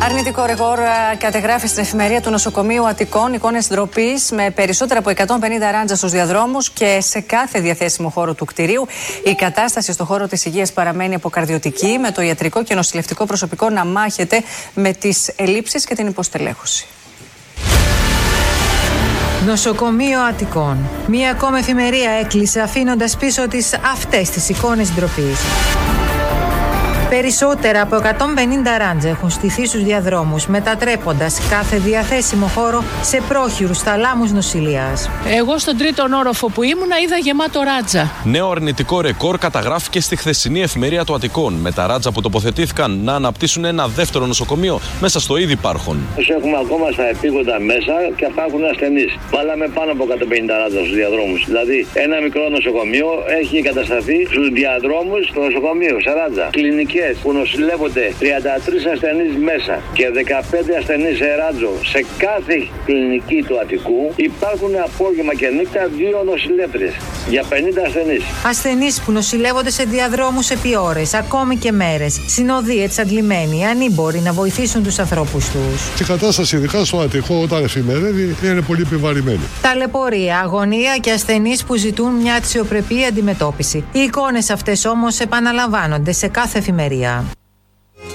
Αρνητικό ρεκόρ κατεγράφει στην εφημερία του νοσοκομείου Αττικών. Εικόνες ντροπής με περισσότερα από 150 ράντζα στους διαδρόμους και σε κάθε διαθέσιμο χώρο του κτηρίου. Η κατάσταση στο χώρο της υγείας παραμένει αποκαρδιωτική, με το ιατρικό και νοσηλευτικό προσωπικό να μάχεται με τις ελλείψεις και την υποστελέχωση. Νοσοκομείο Αττικών. Μία ακόμα εφημερία έκλεισε αφήνοντας πίσω της αυτές τις εικόνες ντροπής. Περισσότερα από 150 ράντζα έχουν στηθεί στους διαδρόμους, μετατρέποντας κάθε διαθέσιμο χώρο σε πρόχειρους θαλάμους νοσηλείας. Εγώ στον τρίτον όροφο που ήμουνα είδα γεμάτο ράντζα. Νέο αρνητικό ρεκόρ καταγράφηκε στη χθεσινή εφημερία του Αττικών, με τα ράντζα που τοποθετήθηκαν να αναπτύσσουν ένα δεύτερο νοσοκομείο μέσα στο ήδη υπάρχον. Έχουμε ακόμα στα επίγοντα μέσα και υπάρχουν ασθενείς. Βάλαμε πάνω από 150 ράντζα στους διαδρόμους. Δηλαδή, ένα μικρό νοσοκομείο έχει εγκατασταθεί στους διαδρόμους του νοσοκομείου, σε ράντζα. Κλινική που νοσηλεύονται 33 ασθενείς μέσα και 15 ασθενείς σε ράντζο σε κάθε κλινική του Αττικού, υπάρχουν απόγευμα και νύχτα 2 νοσηλεύτριες για 50 ασθενείς. Ασθενείς που νοσηλεύονται σε διαδρόμους επί ώρες, ακόμη και μέρες, συνοδοί εξαντλημένοι, ανήμποροι να βοηθήσουν τους ανθρώπους τους. Η κατάσταση, ειδικά στο Αττικό, όταν εφημερεύει, είναι πολύ επιβαρημένη. Ταλαιπωρία, αγωνία και ασθενείς που ζητούν μια αξιοπρεπή αντιμετώπιση. Οι εικόνες αυτές όμως επαναλαμβάνονται σε κάθε εφημερία.